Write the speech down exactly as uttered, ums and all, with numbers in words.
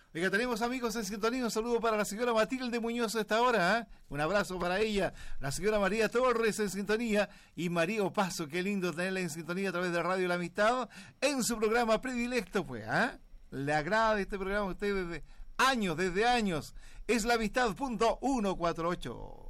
Oiga, tenemos amigos en sintonía. Un saludo para la señora Matilde Muñoz a esta hora, ¿eh? Un abrazo para ella. La señora María Torres en sintonía. Y María Opaso, qué lindo tenerla en sintonía a través de Radio La Amistad en su programa predilecto, pues, ¿eh? Le agrada este programa a usted desde años, desde años. Es la amistad punto ciento cuarenta y ocho.